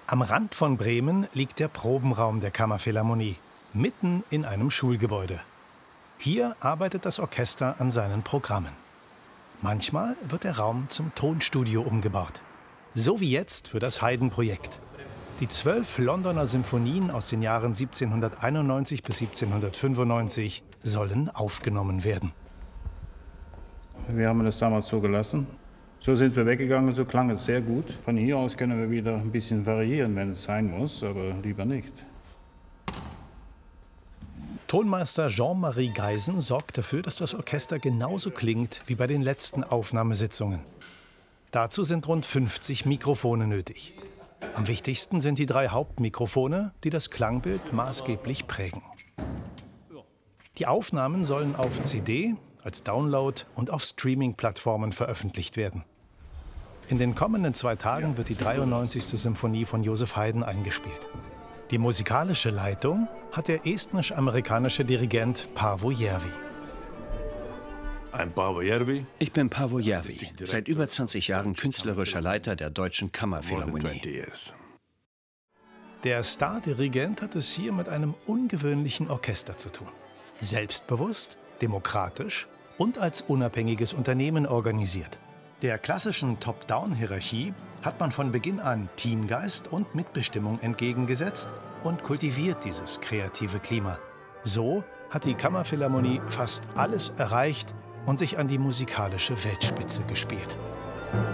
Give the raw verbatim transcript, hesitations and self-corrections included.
Am Rand von Bremen liegt der Probenraum der Kammerphilharmonie, mitten in einem Schulgebäude. Hier arbeitet das Orchester an seinen Programmen. Manchmal wird der Raum zum Tonstudio umgebaut. So wie jetzt für das Haydn-Projekt. Die zwölf Londoner Symphonien aus den Jahren siebzehnhunderteinundneunzig bis siebzehnhundertfünfundneunzig sollen aufgenommen werden. Wir haben das damals so gelassen. So sind wir weggegangen, so klang es sehr gut. Von hier aus können wir wieder ein bisschen variieren, wenn es sein muss, aber lieber nicht. Tonmeister Jean-Marie Geisen sorgt dafür, dass das Orchester genauso klingt wie bei den letzten Aufnahmesitzungen. Dazu sind rund fünfzig Mikrofone nötig. Am wichtigsten sind die drei Hauptmikrofone, die das Klangbild maßgeblich prägen. Die Aufnahmen sollen auf C D, als Download und auf Streaming-Plattformen veröffentlicht werden. In den kommenden zwei Tagen wird die dreiundneunzigste Symphonie von Joseph Haydn eingespielt. Die musikalische Leitung hat der estnisch-amerikanische Dirigent Paavo Järvi. Ich bin Paavo Järvi, seit über zwanzig Jahren künstlerischer Leiter der Deutschen Kammerphilharmonie. Der Stardirigent hat es hier mit einem ungewöhnlichen Orchester zu tun. Selbstbewusst, demokratisch und als unabhängiges Unternehmen organisiert. Der klassischen Top-Down-Hierarchie hat man von Beginn an Teamgeist und Mitbestimmung entgegengesetzt und kultiviert dieses kreative Klima. So hat die Kammerphilharmonie fast alles erreicht und sich an die musikalische Weltspitze gespielt.